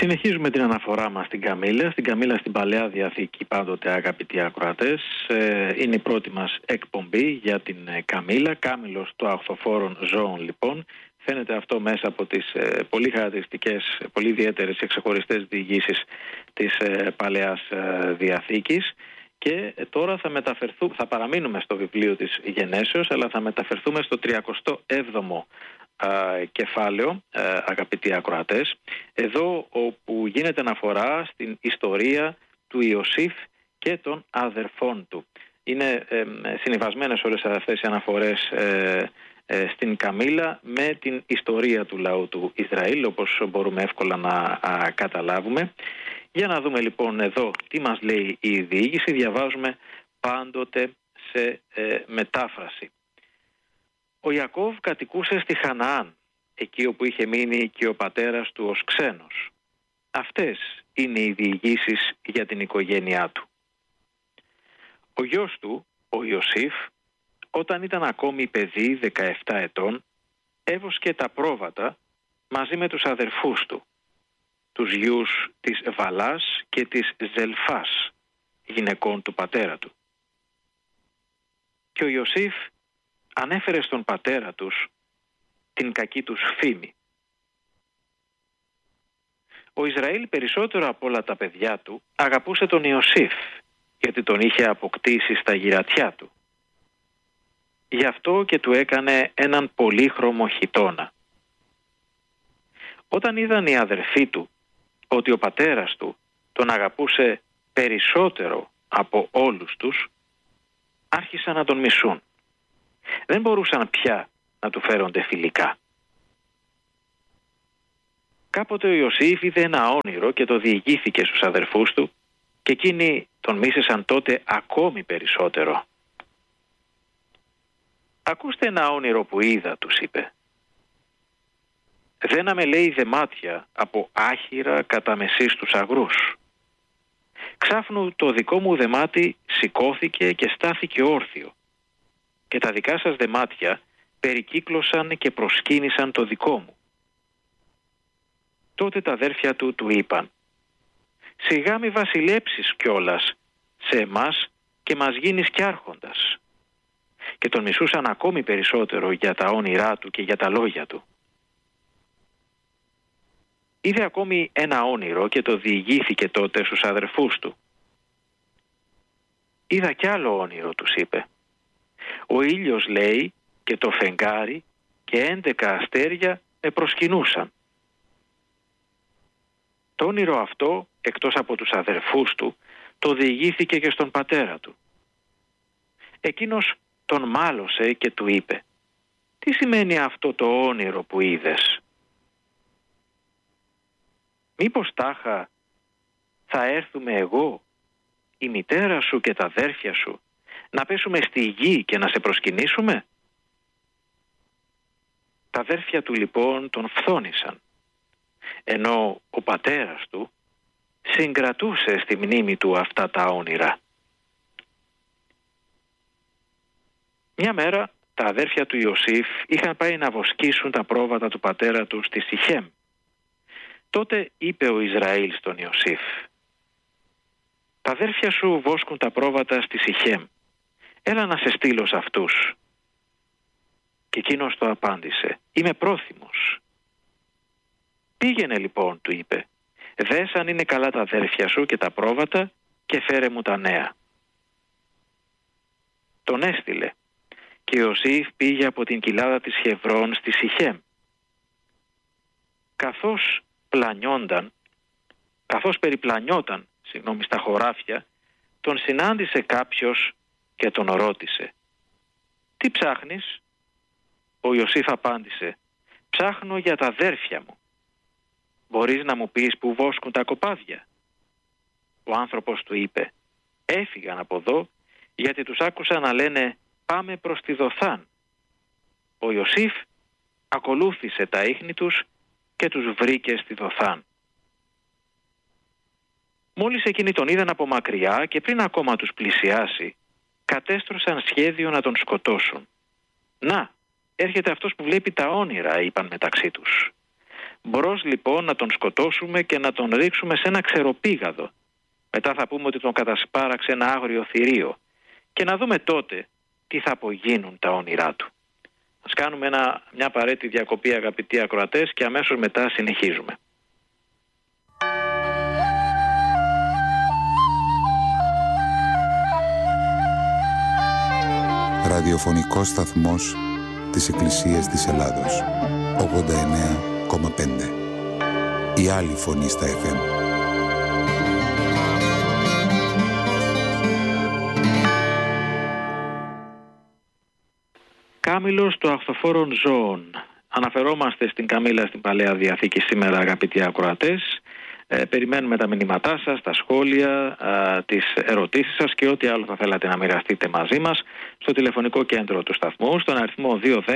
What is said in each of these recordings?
Συνεχίζουμε την αναφορά μας στην Καμήλα. Στην Καμήλα στην Παλαιά Διαθήκη, πάντοτε αγαπητοί ακροατές. Είναι η πρώτη μας εκπομπή για την Καμήλα. Κάμηλος των αχθοφόρων ζώων λοιπόν. Φαίνεται αυτό μέσα από τις πολύ χαρακτηριστικές, πολύ ιδιαίτερες και ξεχωριστές διηγήσεις της Παλαιάς Διαθήκης. Και τώρα θα παραμείνουμε στο βιβλίο της Γενέσεως, αλλά θα μεταφερθούμε στο 37ο κεφάλαιο, αγαπητοί ακροατές, εδώ όπου γίνεται αναφορά στην ιστορία του Ιωσήφ και των αδερφών του. Είναι συνυφασμένες όλες αυτές οι αναφορές στην Καμήλα με την ιστορία του λαού του Ισραήλ, όπως μπορούμε εύκολα να καταλάβουμε. Για να δούμε λοιπόν εδώ τι μας λέει η διήγηση. Διαβάζουμε πάντοτε σε μετάφραση. Ο Ιακώβ κατοικούσε στη Χαναάν, εκεί όπου είχε μείνει και ο πατέρας του ως ξένος. Αυτές είναι οι διηγήσεις για την οικογένειά του. Ο γιος του, ο Ιωσήφ, όταν ήταν ακόμη παιδί 17 ετών, έβοσκε τα πρόβατα μαζί με τους αδερφούς του, τους γιους της Βαλάς και της Ζελφάς, γυναικών του πατέρα του. Και ο Ιωσήφ ανέφερε στον πατέρα τους την κακή τους φήμη. Ο Ισραήλ περισσότερο από όλα τα παιδιά του αγαπούσε τον Ιωσήφ, γιατί τον είχε αποκτήσει στα γυρατιά του. Γι' αυτό και του έκανε έναν πολύχρωμο χιτώνα. Όταν είδαν οι αδερφοί του ότι ο πατέρας του τον αγαπούσε περισσότερο από όλους τους, άρχισαν να τον μισούν. Δεν μπορούσαν πια να του φέρονται φιλικά. Κάποτε ο Ιωσήφ είδε ένα όνειρο και το διηγήθηκε στους αδερφούς του και εκείνοι τον μίσησαν τότε ακόμη περισσότερο. «Ακούστε ένα όνειρο που είδα», τους είπε. «Δέναμε, λέει, δεμάτια από άχυρα κατά μεσής τους αγρούς. Ξάφνου το δικό μου δεμάτι σηκώθηκε και στάθηκε όρθιο και τα δικά σας δεμάτια περικύκλωσαν και προσκύνησαν το δικό μου». Τότε τα αδέρφια του του είπαν: «Σιγά μη βασιλέψεις κιόλας σε εμάς και μας γίνεις κι άρχοντας». Και τον μισούσαν ακόμη περισσότερο για τα όνειρά του και για τα λόγια του. Είδε ακόμη ένα όνειρο και το διηγήθηκε τότε στους αδερφούς του. «Είδα κι άλλο όνειρο», τους είπε. «Ο ήλιος, λέει, και το φεγγάρι και 11 αστέρια με προσκυνούσαν». Το όνειρο αυτό, εκτός από τους αδερφούς του, το διηγήθηκε και στον πατέρα του. Εκείνος τον μάλωσε και του είπε: «Τι σημαίνει αυτό το όνειρο που είδες? Μήπως τάχα θα έρθουμε εγώ, η μητέρα σου και τα αδέρφια σου, να πέσουμε στη γη και να σε προσκυνήσουμε?» Τα αδέρφια του λοιπόν τον φθόνησαν, ενώ ο πατέρας του συγκρατούσε στη μνήμη του αυτά τα όνειρα. Μια μέρα τα αδέρφια του Ιωσήφ είχαν πάει να βοσκήσουν τα πρόβατα του πατέρα του στη Σιχέμ. Τότε είπε ο Ισραήλ στον Ιωσήφ: «Τα αδέρφια σου βόσκουν τα πρόβατα στη Σιχέμ. Έλα να σε στείλω σε αυτούς». Και εκείνος το απάντησε: «Είμαι πρόθυμος». «Πήγαινε λοιπόν», του είπε, «δες αν είναι καλά τα αδέρφια σου και τα πρόβατα και φέρε μου τα νέα». Τον έστειλε και ο Ιωσήφ πήγε από την κοιλάδα της Χεβρών στη Σιχέμ. Καθώς περιπλανιόταν στα χωράφια, τον συνάντησε κάποιος και τον ρώτησε: «Τι ψάχνεις?» Ο Ιωσήφ απάντησε: «Ψάχνω για τα αδέρφια μου. Μπορείς να μου πεις που βόσκουν τα κοπάδια?» Ο άνθρωπος του είπε: «Έφυγαν από εδώ γιατί τους άκουσα να λένε πάμε προς τη Δοθάν». Ο Ιωσήφ ακολούθησε τα ίχνη τους και τους βρήκε στη Δοθάν. Μόλις εκείνοι τον είδαν από μακριά και πριν ακόμα τους πλησιάσει, κατέστρωσαν σχέδιο να τον σκοτώσουν. «Να, έρχεται αυτός που βλέπει τα όνειρα», είπαν μεταξύ τους. Μπρος λοιπόν να τον σκοτώσουμε και να τον ρίξουμε σε ένα ξεροπήγαδο. Μετά θα πούμε ότι τον κατασπάραξε ένα άγριο θηρίο. Και να δούμε τότε τι θα απογίνουν τα όνειρά του. Ας κάνουμε μια απαραίτητη διακοπή, αγαπητοί ακροατές, και αμέσως μετά συνεχίζουμε. Ραδιοφωνικός σταθμός της Εκκλησίας της Ελλάδος. 89,5. Η άλλη φωνή στα FM. Κάμιλος των αχθοφόρων ζώων. Αναφερόμαστε στην Καμήλα στην Παλαιά Διαθήκη σήμερα, αγαπητοί ακροατές. Περιμένουμε τα μηνύματά σας, τα σχόλια, τις ερωτήσεις σας και ό,τι άλλο θα θέλατε να μοιραστείτε μαζί μας στο τηλεφωνικό κέντρο του σταθμού, στον αριθμό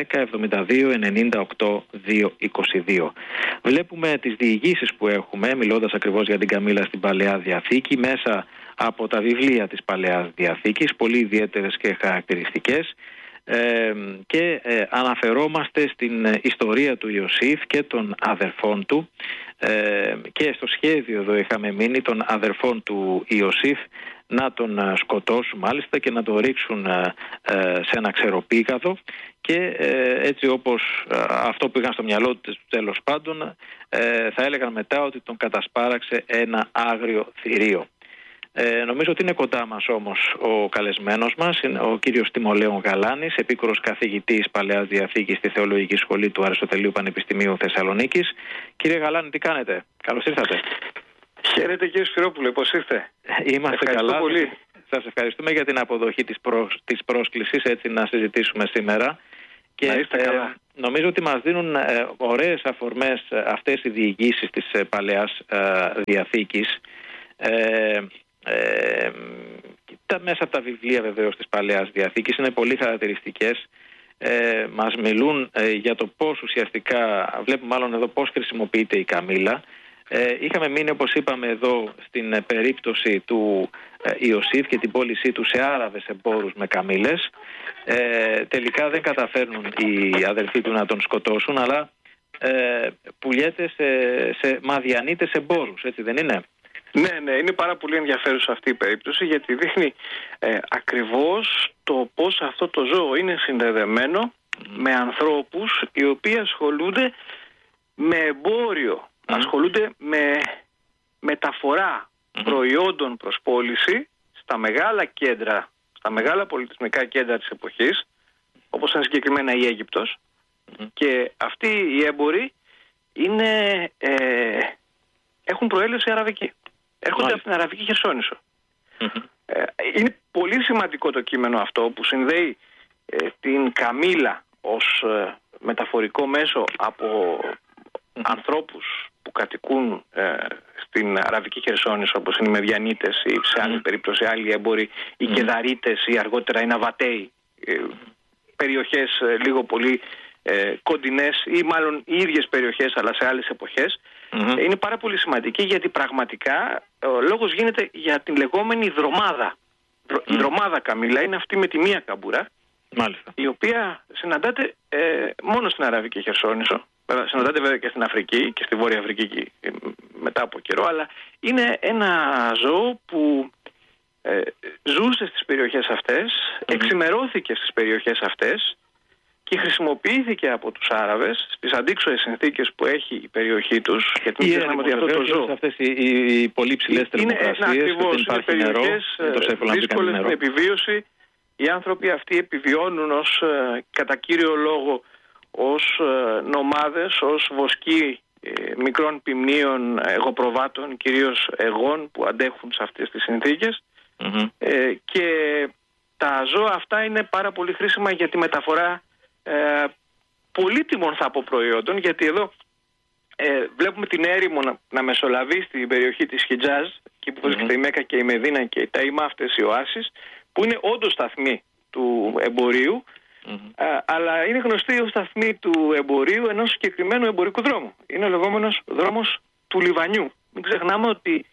210-72-98-222. Βλέπουμε τις διηγήσεις που έχουμε, μιλώντας ακριβώς για την Καμήλα στην Παλαιά Διαθήκη, μέσα από τα βιβλία της Παλαιάς Διαθήκης, πολύ ιδιαίτερες και χαρακτηριστικές. Και αναφερόμαστε στην ιστορία του Ιωσήφ και των αδερφών του, και στο σχέδιο εδώ είχαμε μείνει των αδερφών του Ιωσήφ να τον σκοτώσουν μάλιστα και να τον ρίξουν σε ένα ξεροπήγαδο, και έτσι όπως αυτό που είχαν στο μυαλό του τέλος πάντων, θα έλεγαν μετά ότι τον κατασπάραξε ένα άγριο θηρίο. Νομίζω ότι είναι κοντά μας όμως ο καλεσμένος μας, είναι ο κύριος Τιμολέων Γαλάνης, επίκουρος καθηγητής Παλαιάς Διαθήκης στη Θεολογική Σχολή του Αριστοτελείου Πανεπιστημίου Θεσσαλονίκης. Κύριε Γαλάνη, τι κάνετε? Καλώς ήρθατε. Χαίρετε κύριε Σπυρόπουλε, πώς είστε? Είμαστε καλά. Πολύ. Σας ευχαριστούμε για την αποδοχή της πρόσκλησης, έτσι να συζητήσουμε σήμερα. Και να είστε καλά. Νομίζω ότι μας δίνουν ωραίες αφορμές αυτές οι διηγήσεις της Παλαιάς Διαθήκης. Μέσα από τα βιβλία βεβαίως της Παλαιάς Διαθήκης είναι πολύ χαρακτηριστικές. Μας μιλούν για το πώς ουσιαστικά, βλέπουμε μάλλον εδώ πώς χρησιμοποιείται η καμήλα. Είχαμε μείνει, όπως είπαμε εδώ, στην περίπτωση του Ιωσήφ και την πώλησή του σε Άραβες εμπόρους με καμήλες. Τελικά δεν καταφέρνουν οι αδελφοί του να τον σκοτώσουν, αλλά πουλιέται σε Μαδιανίτες εμπόρους, έτσι δεν είναι? Ναι, είναι πάρα πολύ ενδιαφέρουσα αυτή η περίπτωση, γιατί δείχνει ακριβώς το πώς αυτό το ζώο είναι συνδεδεμένο με ανθρώπους οι οποίοι ασχολούνται με εμπόριο, ασχολούνται με μεταφορά προϊόντων προς πώληση στα μεγάλα κέντρα, στα μεγάλα πολιτισμικά κέντρα της εποχής, όπως είναι συγκεκριμένα η Αίγυπτος, και αυτοί οι έμποροι έχουν προέλευση αραβική. Έρχονται από την Αραβική Χερσόνησο. Είναι πολύ σημαντικό το κείμενο αυτό που συνδέει την καμήλα ως μεταφορικό μέσο από ανθρώπους που κατοικούν στην Αραβική Χερσόνησο, όπως είναι οι Μεδιανίτες ή σε άλλη περίπτωση άλλοι έμποροι, οι Κεδαρίτες ή αργότερα οι Ναβατέοι, περιοχές λίγο πολύ κοντινές ή μάλλον οι ίδιες περιοχές αλλά σε άλλες εποχές. Είναι πάρα πολύ σημαντική, γιατί πραγματικά ο λόγος γίνεται για την λεγόμενη δρομάδα. Η δρομάδα καμήλα είναι αυτή με τη μία καμπούρα, μάλιστα, η οποία συναντάται μόνο στην Αραβική Χερσόνησο. Συναντάται βέβαια και στην Αφρική και στη Βόρεια Αφρική μετά από καιρό, αλλά είναι ένα ζώο που ζούσε στις περιοχές αυτές, εξημερώθηκε στις περιοχές αυτές και χρησιμοποιήθηκε από τους Άραβες στις αντίξωες συνθήκες που έχει η περιοχή τους. Γιατί ξέρουμε ότι αυτό το ζώο, αυτές οι πολύ ψηλές θερμοκρασίες, είναι περιοχές δύσκολες στην επιβίωση. Οι άνθρωποι αυτοί επιβιώνουν κατά κύριο λόγο ως νομάδες, ως βοσκοί μικρών ποιμνίων εγωπροβάτων, κυρίως εγών που αντέχουν σε αυτές τις συνθήκες. Και τα ζώα αυτά είναι πάρα πολύ χρήσιμα για τη μεταφορά πολύτιμων θα πω προϊόντων, γιατί εδώ βλέπουμε την έρημο να μεσολαβεί στην περιοχή της Χιτζάζ, εκεί που βρίσκεται η Μέκα και η Μεδίνα και οι ταΐμα αυτές οι οάσεις, που είναι όντως σταθμοί του εμπορίου, αλλά είναι γνωστή ως σταθμή του εμπορίου ενός συγκεκριμένου εμπορικού δρόμου. Είναι ο λεγόμενος δρόμος του Λιβανιού. Μην ξεχνάμε ότι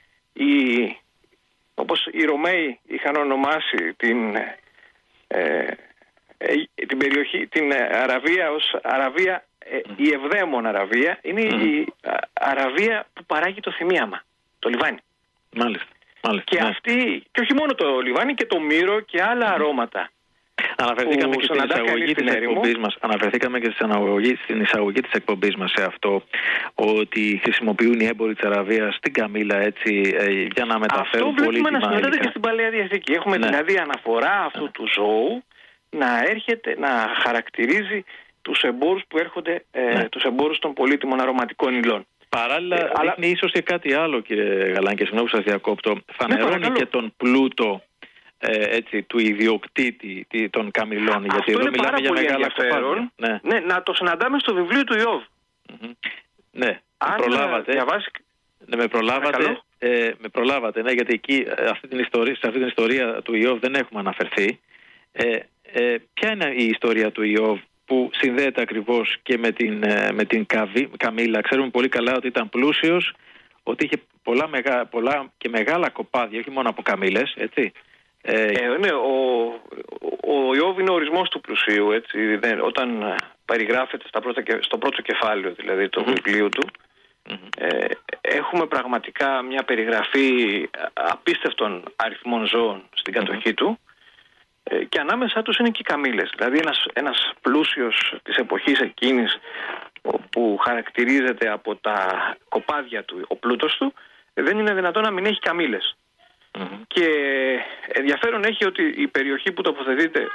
όπως οι Ρωμαίοι είχαν ονομάσει την την περιοχή, την Αραβία ως Αραβία, η Ευδαίμον Αραβία, είναι η Αραβία που παράγει το θυμίαμα, το λιβάνι. Μάλιστα. Και αυτή, και όχι μόνο το λιβάνι, και το μύρο και άλλα αρώματα. Αναφερθήκαμε και στην εισαγωγή της εκπομπής μας. Αναφερθήκαμε και στην εισαγωγή της εκπομπής μας σε αυτό, ότι χρησιμοποιούν οι έμποροι της Αραβίας την καμήλα έτσι για να μεταφέρουν αυτό πολύτιμα υλικά. Αυτό βλέπουμε να συναντάται και στην Παλαιά Διαθήκη. Έχουμε δηλαδή αναφορά αυτού του ζώου να έρχεται να χαρακτηρίζει τους εμπόρους που έρχονται, τους εμπόρους των πολύτιμων αρωματικών υλών. Παράλληλα, δείχνει ίσως και κάτι άλλο, κύριε Γαλάνη, και συγγνώμη που σας διακόπτω. Φανερώνει και τον πλούτο του ιδιοκτήτη των καμηλών. Αυτό γιατί εδώ μιλάμε για μεγάλα κοπάδια. Ναι, να το συναντάμε στο βιβλίο του Ιώβ. Ναι, με προλάβατε. Με προλάβατε, ναι, γιατί εκεί σε αυτή την ιστορία του Ιώβ δεν έχουμε αναφερθεί. Ποια είναι η ιστορία του Ιώβ που συνδέεται ακριβώς και με την καμήλα? Ξέρουμε πολύ καλά ότι ήταν πλούσιος, ότι είχε πολλά και μεγάλα κοπάδια, όχι μόνο από καμήλες, έτσι. Ναι, ο Ιώβ είναι ο ορισμός του πλουσίου, έτσι. Όταν περιγράφεται στο πρώτο κεφάλαιο, δηλαδή, το βιβλίου του, έχουμε πραγματικά μια περιγραφή απίστευτων αριθμών ζώων στην κατοχή του, και ανάμεσά τους είναι και οι καμήλες. Δηλαδή ένας πλούσιος της εποχής εκείνης, που χαρακτηρίζεται από τα κοπάδια του, ο πλούτος του, δεν είναι δυνατόν να μην έχει καμήλες. Και ενδιαφέρον έχει ότι η περιοχή που τοποθετείται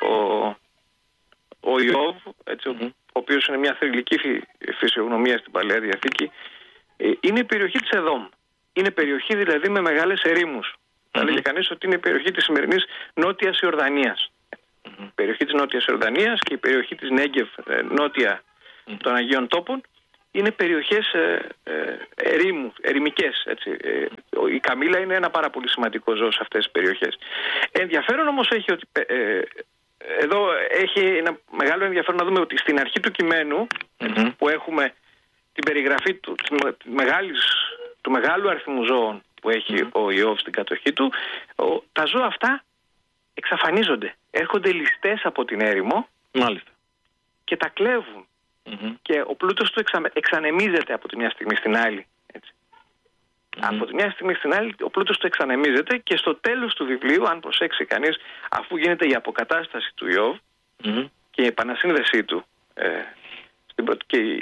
ο Ιώβ, έτσι, ο οποίος είναι μια θρυλική φυσιογνωμία στην Παλαιά Διαθήκη, είναι η περιοχή της Εδόμ. Είναι περιοχή δηλαδή με μεγάλες ερήμους. Θα λέγει κανείς ότι είναι η περιοχή της σημερινής Νότιας Ιορδανίας. Η περιοχή της Νότιας Ιορδανίας και η περιοχή της Νέγκεφ, νότια των Αγίων Τόπων, είναι περιοχές ερημικές. Η καμήλα είναι ένα πάρα πολύ σημαντικό ζώο σε αυτές τις περιοχές. Ενδιαφέρον όμως έχει ότι εδώ έχει ένα μεγάλο ενδιαφέρον να δούμε ότι στην αρχή του κειμένου, που έχουμε την περιγραφή του μεγάλου αριθμού ζώων που έχει ο Ιώβ στην κατοχή του, τα ζώα αυτά εξαφανίζονται. Έρχονται ληστές από την έρημο. Μάλιστα. Και τα κλέβουν. Και ο πλούτος του εξανεμίζεται από τη μια στιγμή στην άλλη. Έτσι. Από τη μια στιγμή στην άλλη ο πλούτος του εξανεμίζεται, και στο τέλος του βιβλίου, αν προσέξει κανείς, αφού γίνεται η αποκατάσταση του Ιώβ και η επανασύνδεσή του και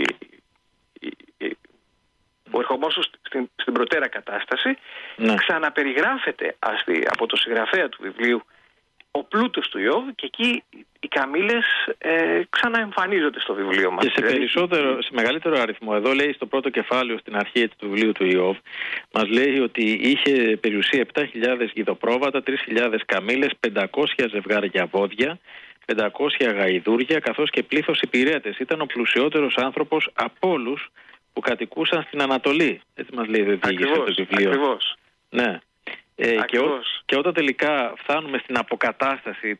ο ερχομός του στην προτέρα κατάσταση, ξαναπεριγράφεται από το συγγραφέα του βιβλίου ο πλούτος του Ιώβ, και εκεί οι καμήλες ξαναεμφανίζονται στο βιβλίο μας. Και σε μεγαλύτερο αριθμό. Εδώ λέει στο πρώτο κεφάλαιο, στην αρχή του βιβλίου του Ιώβ, μας λέει ότι είχε περιουσία 7.000 γιδοπρόβατα, 3.000 καμήλες, 500 ζευγάρια βόδια, 500 γαϊδούρια, καθώς και πλήθος υπηρέτες. Ήταν ο πλουσιότερος άνθρωπος από όλους που κατοικούσαν στην Ανατολή. Έτσι μας λέει η διήγηση το βιβλίο. Ακριβώς. Ναι. Και όταν τελικά φτάνουμε στην αποκατάσταση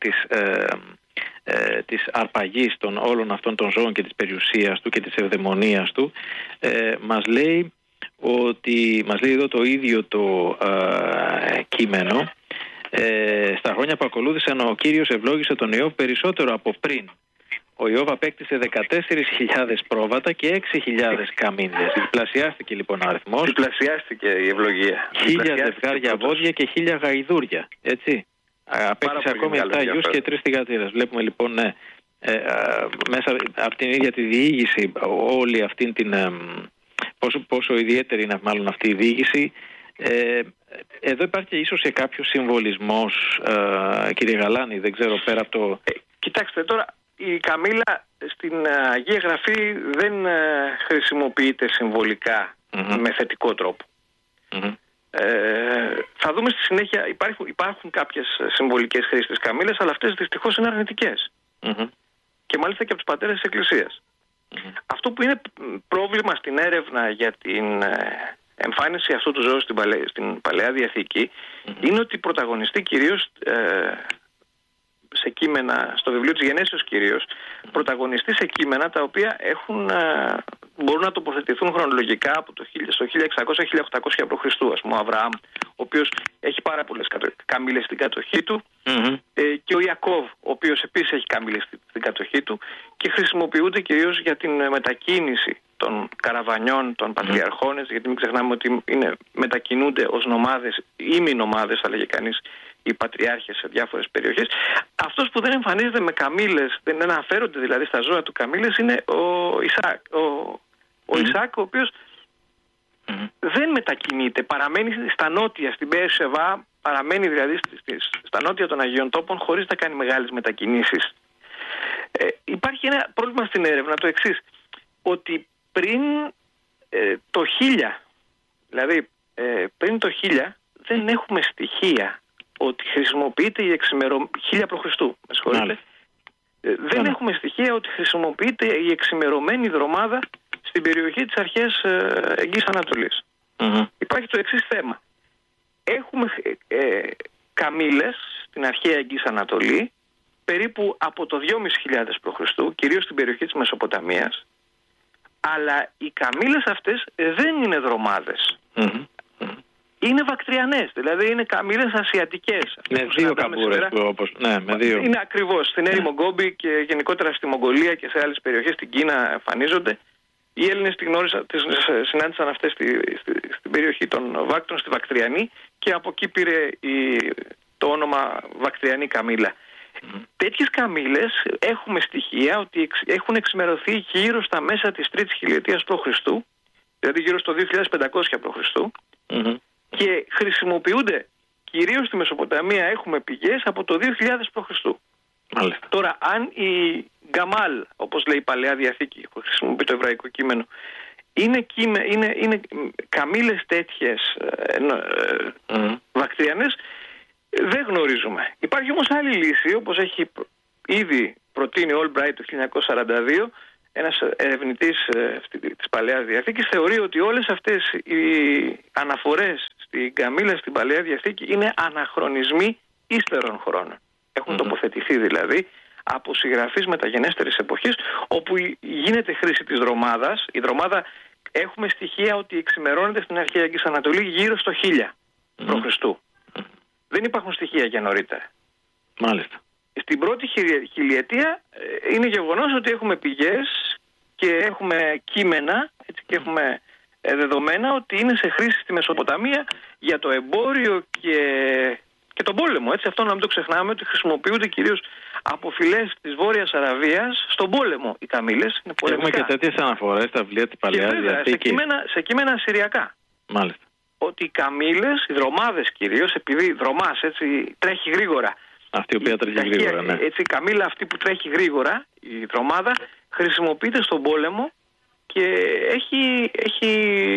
της αρπαγής των όλων αυτών των ζώων και της περιουσίας του και της ευδαιμονίας του, μας λέει εδώ το ίδιο το κείμενο, στα χρόνια που ακολούθησαν ο Κύριος ευλόγησε τον Ιώβ περισσότερο από πριν. Ο Ιώβ απέκτησε 14.000 πρόβατα και 6.000 καμήλες. Διπλασιάστηκε λοιπόν ο αριθμός. Διπλασιάστηκε η ευλογία. 1.000 ζευγάρια βόδια και 1.000 γαϊδούρια. Έτσι. Απέκτησε ακόμη 7 γιους και 3 θυγατήρες. Βλέπουμε λοιπόν μέσα από την ίδια τη διήγηση, όλη αυτή την. Πόσο ιδιαίτερη είναι μάλλον αυτή η διήγηση. Εδώ υπάρχει ίσως και κάποιο συμβολισμός, κύριε Γαλάνη, δεν ξέρω, πέρα από το. Κοιτάξτε τώρα. Η καμήλα στην Αγία Γραφή δεν χρησιμοποιείται συμβολικά με θετικό τρόπο. Θα δούμε στη συνέχεια, υπάρχουν κάποιες συμβολικές χρήσεις της καμήλας, αλλά αυτές δυστυχώς είναι αρνητικές. Και μάλιστα και από τους πατέρες της Εκκλησίας. Αυτό που είναι πρόβλημα στην έρευνα για την εμφάνιση αυτού του ζώου στην Παλαιά Διαθήκη είναι ότι πρωταγωνιστεί κυρίως σε κείμενα, στο βιβλίο της Γενέσεως κυρίως, πρωταγωνιστεί σε κείμενα τα οποία μπορούν να τοποθετηθούν χρονολογικά από το 1600-1800 π.Χ. Ας πούμε, ο Αβραάμ, οποίος έχει πάρα πολλές καμήλες στην κατοχή του, και ο Ιακώβ, ο οποίος επίσης έχει καμήλες στην κατοχή του, και χρησιμοποιούνται κυρίως για την μετακίνηση των καραβανιών, των πατριαρχών, γιατί μην ξεχνάμε ότι μετακινούνται ως νομάδες ή μη νομάδες, θα λέγε κανείς, οι πατριάρχες σε διάφορες περιοχές. Αυτός που δεν εμφανίζεται με καμήλες, δεν αναφέρονται δηλαδή στα ζώα του καμήλες, είναι ο Ισάκ. Ο Ισάκ, ο οποίος δεν μετακινείται, παραμένει στα νότια, στην Μπεερσεβά, παραμένει δηλαδή στα νότια των Αγίων Τόπων χωρίς να κάνει μεγάλες μετακινήσεις. Υπάρχει ένα πρόβλημα στην έρευνα, το εξής, ότι πριν το 1000, δηλαδή πριν το 1000 δεν έχουμε στοιχεία ότι χρησιμοποιείται η 1000 π.Χ. με συγχωρείτε. Δεν έχουμε στοιχεία ότι χρησιμοποιείται η εξημερωμένη δρομάδα στην περιοχή της αρχαίας Εγγύης Ανατολής. Υπάρχει το εξής θέμα. Έχουμε καμήλες στην αρχαία Εγγύης Ανατολή περίπου από το 2.500 π.Χ., κυρίως στην περιοχή της Μεσοποταμίας, αλλά οι καμήλες αυτές δεν είναι δρομάδες. Είναι βακτριανές, δηλαδή είναι καμήλες ασιατικές. Με δύο καμπούρες, όπως. Ναι, με δύο. Είναι ακριβώς. Στην έρημο Γκόμπι και γενικότερα στη Μογγολία και σε άλλες περιοχές, στην Κίνα εμφανίζονται. Οι Έλληνες τις συνάντησαν αυτές στην περιοχή των Βάκτρων, στη Βακτριανή, και από εκεί πήρε το όνομα Βακτριανή καμήλα. Τέτοιες καμήλες έχουμε στοιχεία ότι έχουν εξημερωθεί γύρω στα μέσα της 3ης χιλιετίας π.Χ., δηλαδή γύρω στο 2500 π.Χ., και χρησιμοποιούνται κυρίως στη Μεσοποταμία. Έχουμε πηγές από το 2000 π.Χ. Τώρα, αν η Γκαμάλ, όπως λέει η Παλαιά Διαθήκη, που χρησιμοποιεί το εβραϊκό κείμενο, είναι καμήλες τέτοιες βακτριανές, δεν γνωρίζουμε. Υπάρχει όμως άλλη λύση, όπως έχει ήδη προτείνει ο Όλμπραϊτ το 1942, ένας ερευνητής της Παλαιάς Διαθήκης. Θεωρεί ότι όλες αυτές οι αναφορές στην καμήλα στην Παλαιά Διαθήκη είναι αναχρονισμοί ύστερων χρόνων. Έχουν τοποθετηθεί δηλαδή από συγγραφείς μεταγενέστερης εποχής, όπου γίνεται χρήση της δρομάδας. Η δρομάδα, έχουμε στοιχεία ότι εξημερώνεται στην αρχαία Αγγής Ανατολή γύρω στο 1000 π.Χ. Δεν υπάρχουν στοιχεία για νωρίτερα. Μάλιστα. Στην πρώτη χιλιετία είναι γεγονός ότι έχουμε πηγές και έχουμε κείμενα, έτσι, και έχουμε δεδομένα ότι είναι σε χρήση στη Μεσοποταμία για το εμπόριο και τον πόλεμο. Έτσι, αυτό να μην το ξεχνάμε, ότι χρησιμοποιούνται κυρίως από φυλές της Βόρειας Αραβίας στον πόλεμο οι καμήλες. Έχουμε και τέτοιες αναφορές στα βιβλία της Παλαιάς Διαθήκης. Σε κείμενα ασσυριακά. Μάλιστα. Ότι οι καμήλες, οι δρομάδες κυρίως, επειδή δρομάς έτσι τρέχει γρήγορα. Αυτή η οποία τρέχει γρήγορα, ναι. Έτσι, η καμήλα αυτή που τρέχει γρήγορα, η δρομάδα, χρησιμοποιείται στον πόλεμο και έχει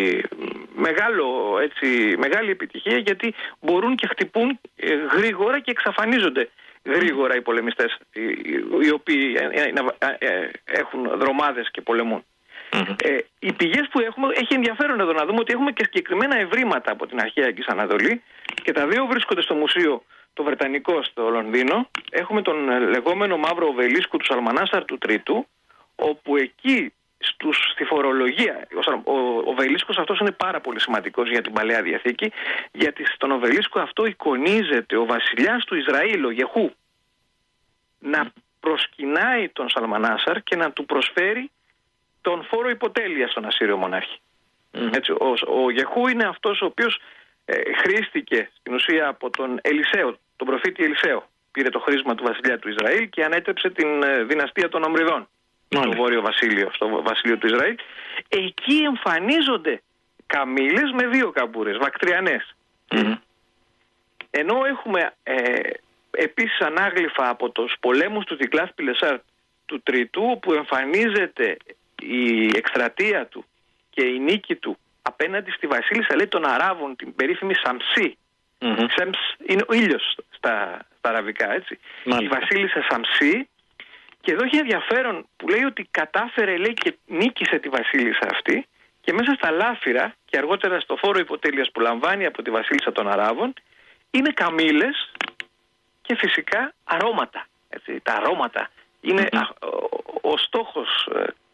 μεγάλη επιτυχία, γιατί μπορούν και χτυπούν γρήγορα και εξαφανίζονται γρήγορα οι πολεμιστές, οι οποίοι έχουν δρομάδες και πολεμούν. Οι πηγές που έχουμε, έχει ενδιαφέρον εδώ να δούμε ότι έχουμε και συγκεκριμένα ευρήματα από την αρχαία Αγγής Ανατολή, και τα δύο βρίσκονται στο μουσείο το Βρετανικό στο Λονδίνο. Έχουμε τον λεγόμενο μαύρο οβελίσκο του Σαλμανάσαρ του Τρίτου, όπου εκεί στη φορολογία, ο οβελίσκος αυτός είναι πάρα πολύ σημαντικός για την Παλαιά Διαθήκη, γιατί στον οβελίσκο αυτό εικονίζεται ο βασιλιάς του Ισραήλ, ο Γεχού, να προσκυνάει τον Σαλμανάσαρ και να του προσφέρει τον φόρο υποτέλειας στον Ασσύριο μονάρχη. Έτσι, ο Γεχού είναι αυτός ο οποίος χρήστηκε στην ουσία από τον Ελισαίο, τον προφήτη Ελισαίο. Πήρε το χρήσμα του βασιλιά του Ισραήλ και ανέτρεψε την δυναστεία των Ομριδών στο Βόρειο Βασίλειο, στο Βασίλειο του Ισραήλ. Εκεί εμφανίζονται καμήλες με δύο καμπούρες, βακτριανές. Ενώ έχουμε επίσης ανάγλυφα από τους πολέμους του Τικλάθ Πιλεσάρ του Τρίτου, όπου εμφανίζεται η εκστρατεία του και η νίκη του απέναντι στη βασίλισσα, λέει, των Αράβων, την περίφημη Σαμψή. Σέμψ είναι ο ήλιος στα αραβικά, έτσι. Η βασίλισσα Σαμψή, και εδώ έχει ενδιαφέρον που λέει ότι κατάφερε, λέει, και νίκησε τη βασίλισσα αυτή, και μέσα στα λάφυρα και αργότερα στο φόρο υποτέλειας που λαμβάνει από τη βασίλισσα των Αράβων είναι καμήλες και φυσικά αρώματα. Έτσι. Τα αρώματα είναι ο στόχος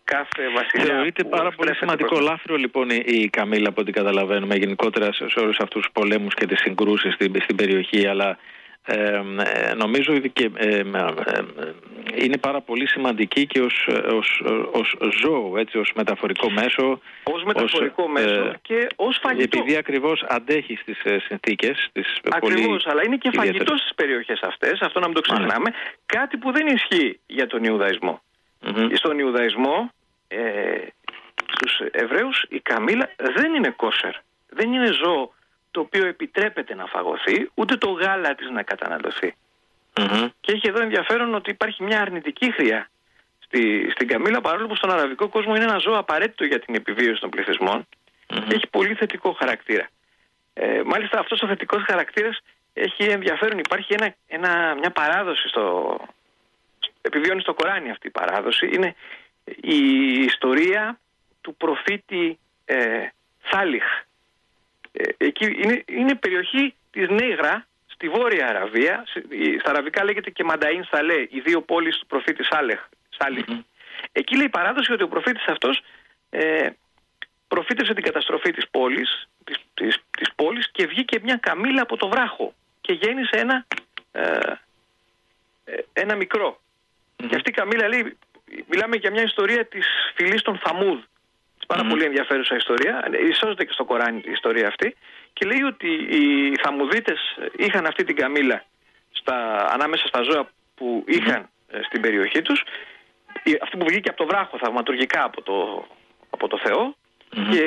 κάθε βασιλιά. Θεωρείται πάρα πολύ σημαντικό λάφυρο λοιπόν η Καμίλα, από ό,τι καταλαβαίνουμε, γενικότερα σε όλους αυτούς τους πολέμους και τις συγκρούσεις στην περιοχή, αλλά νομίζω ότι είναι πάρα πολύ σημαντική και ως ζώο, έτσι, ως μεταφορικό μέσο. Ως μεταφορικό μέσο και ως φαγητό. Επειδή ακριβώς αντέχει στις συνθήκες. Ακριβώς, αλλά είναι και φαγητό στις περιοχές αυτές, αυτό να μην το ξεχνάμε. Κάτι που δεν ισχύει για τον Ιουδαϊσμό. Στον Ιουδαϊσμό, στους Εβραίους, η καμήλα δεν είναι κόσερ. Δεν είναι ζώο το οποίο επιτρέπεται να φαγωθεί, ούτε το γάλα της να καταναλωθεί. Και έχει εδώ ενδιαφέρον ότι υπάρχει μια αρνητική χρειά στην καμήλα, παρόλο που στον αραβικό κόσμο είναι ένα ζώο απαραίτητο για την επιβίωση των πληθυσμών και έχει πολύ θετικό χαρακτήρα. Μάλιστα αυτός ο θετικός χαρακτήρας έχει ενδιαφέρον. Υπάρχει μια παράδοση, επιβιώνει στο Κοράνι αυτή η παράδοση. Είναι η ιστορία του προφήτη Σάλιχ. Εκεί είναι περιοχή της Νέγρα, στη Βόρεια Αραβία. Στα αραβικά λέγεται και Μανταΐν Σαλέ, οι δύο πόλεις του προφήτη Σάλιχ. Εκεί λέει η παράδοση ότι ο προφήτης αυτός προφήτευσε την καταστροφή της πόλης και βγήκε μια καμήλα από το βράχο και γέννησε ένα μικρό. Και αυτή η καμήλα, λέει, μιλάμε για μια ιστορία της φυλής των Θαμούδ. Πάρα πολύ ενδιαφέρουσα ιστορία. Ισόζεται και στο Κοράνι η ιστορία αυτή. Και λέει ότι οι Θαμουδίτες είχαν αυτή την καμήλα ανάμεσα στα ζώα που είχαν στην περιοχή τους. Αυτή που βγήκε από το βράχο θαυματουργικά από το Θεό. Και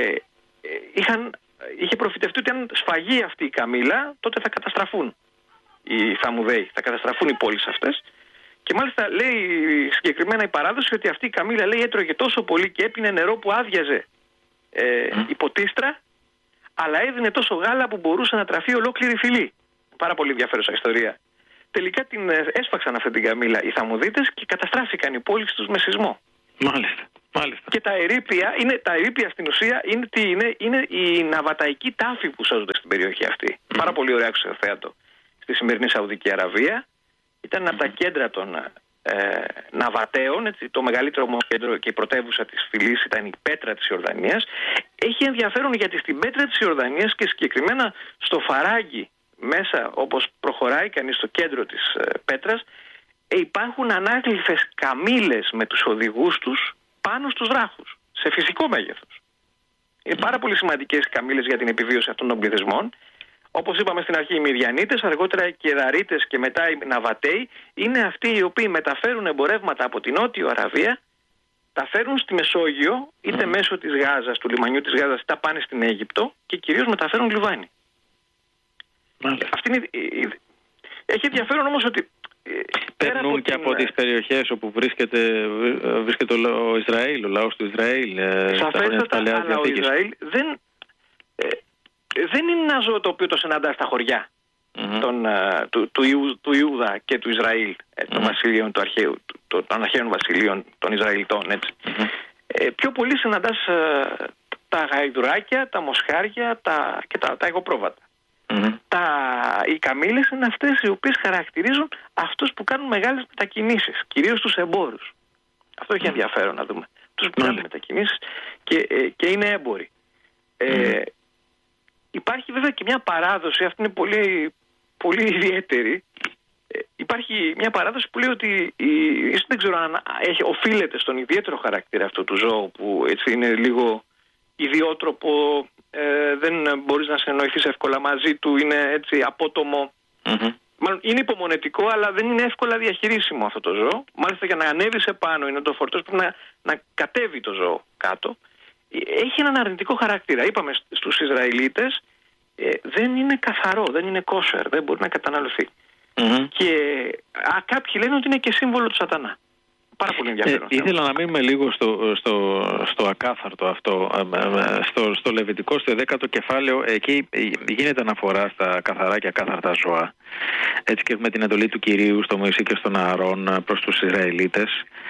είχε προφητευτεί ότι αν σφαγεί αυτή η καμήλα, τότε θα καταστραφούν οι Θαμουδαίοι, θα καταστραφούν οι πόλεις αυτές. Και μάλιστα λέει συγκεκριμένα η παράδοση ότι αυτή η καμήλα, λέει, έτρωγε τόσο πολύ και έπινε νερό που άδειαζε υποτίστρα, αλλά έδινε τόσο γάλα που μπορούσε να τραφεί ολόκληρη φυλή. Πάρα πολύ ενδιαφέρουσα ιστορία. Τελικά την έσφαξαν αυτή την καμήλα οι Θαμουδίτες και καταστράφηκαν οι πόλεις τους με σεισμό. Μάλιστα. Και τα ερείπια στην ουσία είναι η ναβαταϊκή τάφη που σώζονται στην περιοχή αυτή. Πάρα πολύ ωραία αξιοθέατο στη σημερινή Σαουδική Αραβία. Ήταν από τα κέντρα των Ναβατέων, έτσι, το μεγαλύτερο κέντρο και η πρωτεύουσα της φυλής ήταν η Πέτρα της Ιορδανίας. Έχει ενδιαφέρον γιατί στην Πέτρα της Ιορδανίας και συγκεκριμένα στο Φαράγγι, μέσα όπως προχωράει κανείς στο κέντρο της Πέτρας, υπάρχουν ανάγλυφες καμήλες με τους οδηγούς τους πάνω στους βράχους, σε φυσικό μέγεθος. Είναι πάρα πολύ σημαντικές οι καμήλες για την επιβίωση αυτών των πληθυσμών. Όπως είπαμε στην αρχή, οι Μηδιανίτες, αργότερα οι Κεδαρίτες και μετά οι Ναβατέοι είναι αυτοί οι οποίοι μεταφέρουν εμπορεύματα από την Νότιο Αραβία, τα φέρουν στη Μεσόγειο, είτε μέσω της Γάζας, του λιμανιού της Γάζας, είτε πάνε στην Αίγυπτο και κυρίως μεταφέρουν λιβάνι. Έχει ενδιαφέρον όμως ότι περνούν και από τις περιοχές όπου βρίσκεται ο Ισραήλ, ο λαός του Ισραήλ. Σαφέστατα, αλλά ο Ισραήλ δεν είναι ένα ζώο το οποίο το συναντά στα χωριά του Ιούδα και του Ισραήλ, των βασιλείων του αρχαίου, των αρχαίων βασιλείων των Ισραηλιτών. Έτσι. Πιο πολύ συναντάς τα γαϊδουράκια, τα μοσχάρια και τα αιγοπρόβατα. Οι καμήλες είναι αυτές οι οποίες χαρακτηρίζουν αυτούς που κάνουν μεγάλες μετακινήσεις, κυρίως τους εμπόρους. Αυτό έχει ενδιαφέρον να δούμε. Τους που κάνουν μετακινήσεις και είναι έμποροι. Υπάρχει βέβαια και μια παράδοση, αυτή είναι πολύ, πολύ ιδιαίτερη. Υπάρχει μια παράδοση που λέει ότι, δεν ξέρω αν οφείλεται στον ιδιαίτερο χαρακτήρα αυτού του ζώου, που έτσι είναι λίγο ιδιότροπο, δεν μπορείς να συνεννοηθείς εύκολα μαζί του, είναι έτσι απότομο. Μάλλον είναι υπομονετικό, αλλά δεν είναι εύκολα διαχειρίσιμο αυτό το ζώο. Μάλιστα για να ανέβει επάνω, είναι το φορτός, πρέπει να κατέβει το ζώο κάτω. Έχει έναν αρνητικό χαρακτήρα. Είπαμε στους Ισραηλίτες, δεν είναι καθαρό, δεν είναι κόσερ, δεν μπορεί να καταναλωθεί. Και κάποιοι λένε ότι είναι και σύμβολο του σατανά. Πάρα πολύ ενδιαφέρον. Ήθελα να μείνουμε λίγο στο ακάθαρτο αυτό. Στο Λεβιτικό, στο 10ο κεφάλαιο, εκεί γίνεται αναφορά στα καθαρά και ακάθαρτα ζώα. Έτσι και με την εντολή του Κυρίου στο Μωυσή και στον Ααρών προς τους Ισραηλίτες.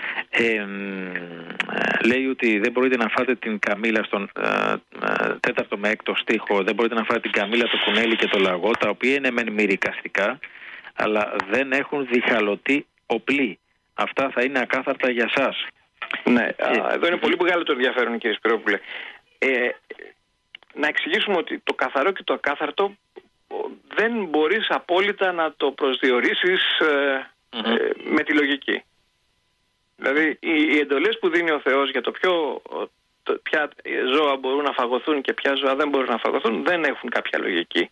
Λέει ότι δεν μπορείτε να φάτε την καμήλα στον 4ο με 6ο στίχο, δεν μπορείτε να φάτε την καμήλα, το κουνέλι και το λαγό, τα οποία είναι μεν μυρικαστικά, αλλά δεν έχουν διχαλωτή οπλή. Αυτά θα είναι ακάθαρτα για σας. Ναι, εδώ είναι πολύ μεγάλο το ενδιαφέρον, κύριε Σπυρόπουλε. Να εξηγήσουμε ότι το καθαρό και το ακάθαρτο δεν μπορείς απόλυτα να το προσδιορίσεις με τη λογική. Δηλαδή οι εντολές που δίνει ο Θεός για το ποια ζώα μπορούν να φαγωθούν και ποια ζώα δεν μπορούν να φαγωθούν δεν έχουν κάποια λογική.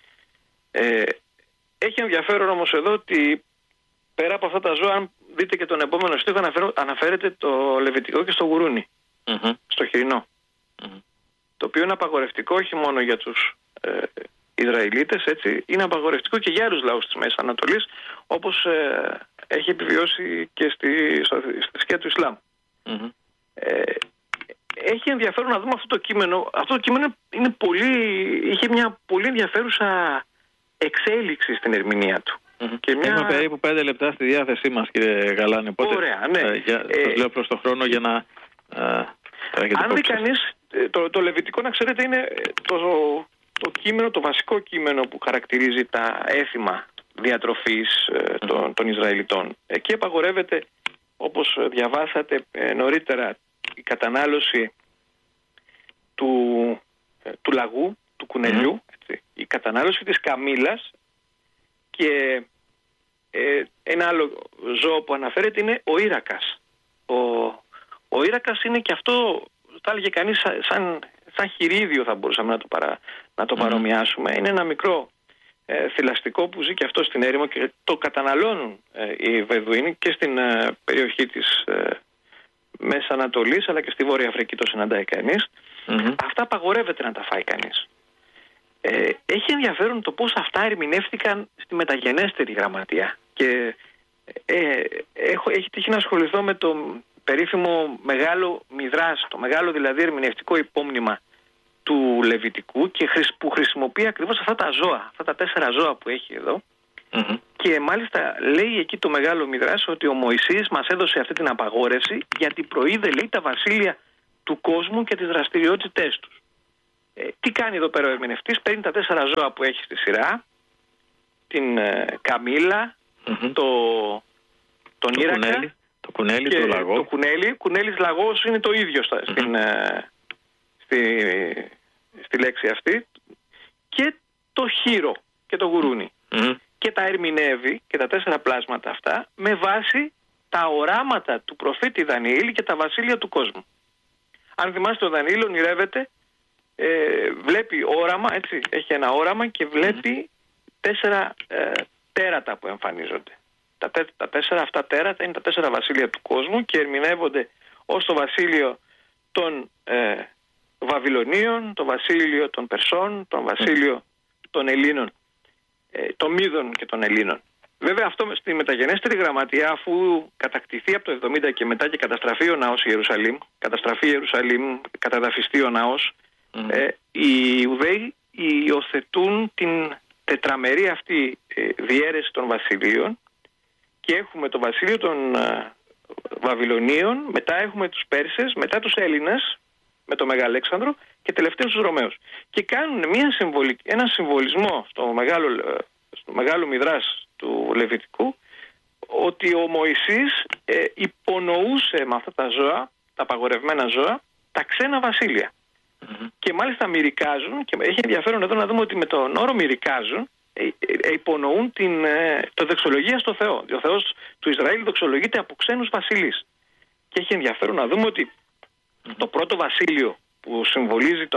Έχει ενδιαφέρον όμως εδώ ότι πέρα από αυτά τα ζώα, αν δείτε και τον επόμενο στίχο, αναφέρεται το Λεβιτικό και στο γουρούνι, στο χοιρινό. Το οποίο είναι απαγορευτικό όχι μόνο για τους Ισραηλίτες, έτσι, είναι απαγορευτικό και για άλλους λαούς της Μέσης Ανατολής, όπως έχει επιβιώσει και στη θρησκεία του Ισλάμ. Έχει ενδιαφέρον να δούμε αυτό το κείμενο. Αυτό το κείμενο είχε μια πολύ ενδιαφέρουσα εξέλιξη στην ερμηνεία του. Έχουμε περίπου 5 λεπτά στη διάθεσή μας, κύριε Γαλάνη. Οπότε, ωραία, ναι. Σας λέω προς το χρόνο για να... αν δει κανείς, το Λεβιτικό, να ξέρετε, είναι το κείμενο, το βασικό κείμενο που χαρακτηρίζει τα έθιμα διατροφής των Ισραηλιτών. Εκεί απαγορεύεται, όπως διαβάσατε νωρίτερα, η κατανάλωση του λαγού, του κουνελιού, έτσι, η κατανάλωση της καμήλας, και ένα άλλο ζώο που αναφέρεται είναι ο ήρακας. Ο ήρακας είναι και αυτό, θα έλεγε κανείς, σαν χειρίδιο θα μπορούσαμε να το παρομοιάσουμε. Είναι ένα μικρό θηλαστικό που ζει και αυτό στην έρημο και το καταναλώνουν οι Βεδουίνοι και στην περιοχή της Μέσης Ανατολής, αλλά και στη Βόρεια Αφρική το συναντάει κανείς. Αυτά απαγορεύεται να τα φάει κανείς. Έχει ενδιαφέρον το πώς αυτά ερμηνεύτηκαν στη μεταγενέστερη γραμματεία. Και έχει τύχει να ασχοληθώ με το περίφημο μεγάλο μιδράς, το μεγάλο δηλαδή ερμηνευτικό υπόμνημα του Λεβιτικού, και που χρησιμοποιεί ακριβώς αυτά τα ζώα, αυτά τα 4 ζώα που έχει εδώ. Και μάλιστα λέει εκεί το μεγάλο μιδράς ότι ο Μωυσής μας έδωσε αυτή την απαγόρευση γιατί προείδε, λέει, τα βασίλεια του κόσμου και τις δραστηριότητές τους. Τι κάνει εδώ πέρα ο ερμηνευτής? Παίρνει τα 4 ζώα που έχει στη σειρά, την καμήλα, τον ήρακα, το κουνέλι, το λαγό. Το κουνέλις λαγός είναι το ίδιο στη λέξη αυτή, και το χείρο και το γουρούνι. Και τα ερμηνεύει και τα 4 πλάσματα αυτά με βάση τα οράματα του προφήτη Δανιήλ και τα βασίλεια του κόσμου. Αν θυμάστε, ο Δανιήλ ονειρεύεται, βλέπει όραμα, έτσι, έχει ένα όραμα και βλέπει 4 τέρατα που εμφανίζονται. Τα 4 αυτά τέρατα είναι τα 4 βασίλεια του κόσμου και ερμηνεύονται ως το βασίλειο των Βαβυλωνίων, το βασίλειο των Περσών, το βασίλειο των Ελλήνων, των Μίδων και των Ελλήνων. Βέβαια αυτό στη μεταγενέστερη γραμματεία, αφού κατακτηθεί από το 70 και μετά και καταστραφεί ο ναός Ιερουσαλήμ, καταδαφιστεί ο ναός, οι Ιουδαίοι υιοθετούν την τετραμερή αυτή διαίρεση των βασιλείων και έχουμε το βασίλειο των Βαβυλωνίων, μετά έχουμε τους Πέρσες, μετά τους Έλληνες με το Μεγάλο Αλέξανδρο και τελευταίους τους Ρωμαίους. Και κάνουν ένα συμβολισμό στο μεγάλο μιδράς του Λεβιτικού, ότι ο Μωυσής υπονοούσε με αυτά τα ζώα, τα απαγορευμένα ζώα, τα ξένα βασίλεια. Και μάλιστα μυρικάζουν, και έχει ενδιαφέρον εδώ να δούμε ότι με τον όρο μυρικάζουν υπονοούν το δοξολογία στο Θεό. Ο Θεός του Ισραήλ δοξολογείται από ξένους βασιλείς. Και έχει ενδιαφέρον να δούμε ότι το πρώτο βασίλειο που συμβολίζει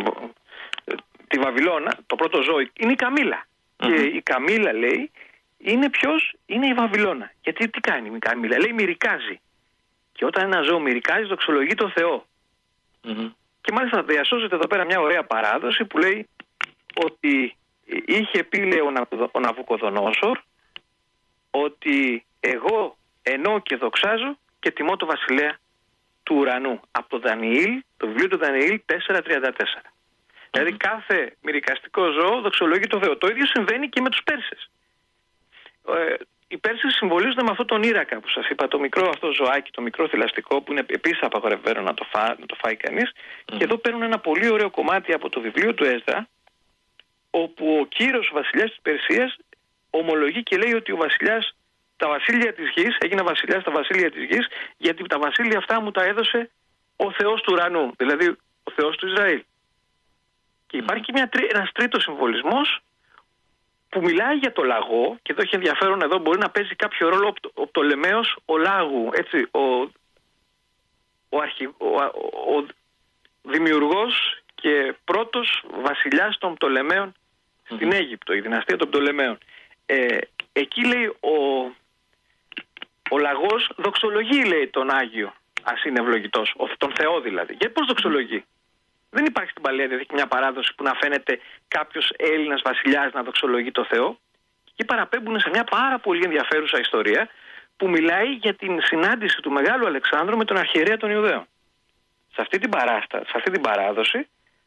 τη Βαβυλώνα, το πρώτο ζώο, είναι η καμήλα. Και η καμήλα, λέει, είναι ποιος? Είναι η Βαβυλώνα. Γιατί τι κάνει η καμήλα? Λέει μυρικάζει. Και όταν ένα ζώο μυρικάζει, δοξολογεί το Θεό. Και μάλιστα διασώζεται εδώ πέρα μια ωραία παράδοση που λέει ότι είχε πει, λέει, ο Ναβουκοδονόσορ, ότι εγώ εννοώ και δοξάζω και τιμώ το βασιλέα του ουρανού. Από το Δανιήλ, το βιβλίο του Δανιήλ 4.34. Δηλαδή κάθε μυρικαστικό ζώο δοξολογεί το Θεό. Το ίδιο συμβαίνει και με τους Πέρσες. Οι Πέρσες συμβολίζονται με αυτό τον ήρακα που σας είπα, το μικρό αυτό ζωάκι, το μικρό θηλαστικό, που είναι επίσης απαγορευμένο να το φάει κανείς. Και εδώ παίρνουν ένα πολύ ωραίο κομμάτι από το βιβλίο του Έσδρα, όπου ο Κύρος, ο βασιλιάς της Περσίας, ομολογεί και λέει ότι ο βασιλιάς τα βασίλεια της γης, έγινα βασιλιάς στα βασίλεια της γης, γιατί τα βασίλεια αυτά μου τα έδωσε ο Θεός του ουρανού, δηλαδή ο Θεός του Ισραήλ. Και υπάρχει και ένας τρίτος συμβολισμός που μιλάει για το λαγό, και εδώ έχει ενδιαφέρον, εδώ μπορεί να παίζει κάποιο ρόλο ο Πτολεμαίος ο Λάγου, έτσι, ο δημιουργός και πρώτος βασιλιάς των Πτολεμαίων στην Αίγυπτο, η δυναστεία των Πτολεμαίων. Εκεί λέει ο λαγός δοξολογεί, λέει, τον Άγιο, ας είναι ευλογητός, τον Θεό δηλαδή. Γιατί πώς δοξολογεί? Δεν υπάρχει στην Παλαιά Διαθήκη μια παράδοση που να φαίνεται κάποιος Έλληνας βασιλιάς να δοξολογεί το Θεό. Και εκεί παραπέμπουν σε μια πάρα πολύ ενδιαφέρουσα ιστορία που μιλάει για την συνάντηση του Μεγάλου Αλεξάνδρου με τον αρχιερέα των Ιουδαίων. Σε αυτή την παράδοση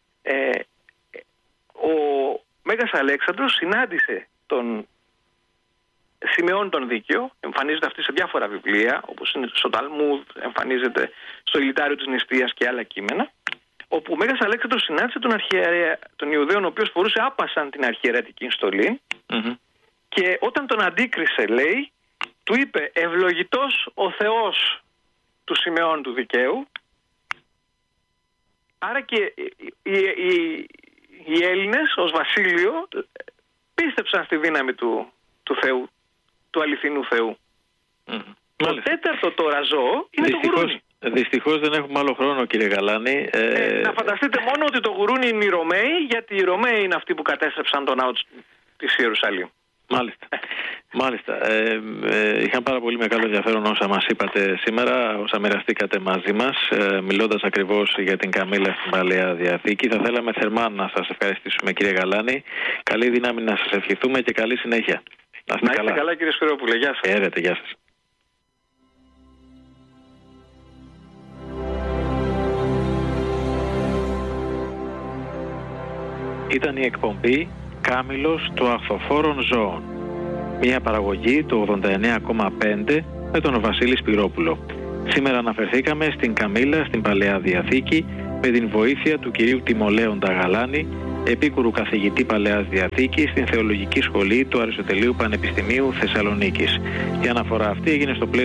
ο Μέγας Αλέξανδρος συνάντησε τον Σιμεών τον Δίκαιο, εμφανίζεται αυτή σε διάφορα βιβλία, όπως είναι στο Ταλμούδ, εμφανίζεται στο Ηλιτάριο της Νηστείας και άλλα κείμενα, όπου ο Μέγας Αλέξανδρος συνάντησε τον αρχιερέα των Ιουδαίων, ο οποίος φορούσε άπασαν την αρχιερετική στολή, και όταν τον αντίκρισε, λέει, του είπε «Ευλογητός ο Θεός του Σιμεών του Δικαίου». Άρα και οι Έλληνες ως βασίλειο πίστεψαν στη δύναμη του Θεού, του αληθινού Θεού. Το τέταρτο τώρα ζώο είναι το γουρούνι. Δυστυχώς δεν έχουμε άλλο χρόνο, κύριε Γαλάνη. Να φανταστείτε μόνο ότι το γουρούνι είναι οι Ρωμαίοι, γιατί οι Ρωμαίοι είναι αυτοί που κατέστρεψαν τον ναό της Ιερουσαλήμ. Μάλιστα. Είχαν πάρα πολύ μεγάλο ενδιαφέρον όσα μας είπατε σήμερα, όσα μοιραστήκατε μαζί μας, μιλώντας ακριβώς για την Καμήλα στην Παλαιά Διαθήκη. Θα θέλαμε θερμά να σας ευχαριστήσουμε, κύριε Γαλάνη. Καλή δύναμη να σας ευχηθούμε και καλή συνέχεια. Να είστε καλά, κύριε Σπυρόπουλε. Γεια σας. Χαίρετε, γεια σας. Ήταν η εκπομπή Κάμιλος των Αχθοφόρων Ζώων. Μια παραγωγή του 89,5 με τον Βασίλη Σπυρόπουλο. Σήμερα αναφερθήκαμε στην Καμήλα στην Παλαιά Διαθήκη με την βοήθεια του κυρίου Τιμολέοντα Γαλάνη, επίκουρου καθηγητή Παλαιάς Διαθήκης στην Θεολογική Σχολή του Αριστοτελείου Πανεπιστημίου Θεσσαλονίκης. Η αναφορά αυτή έγινε στο πλαίσιο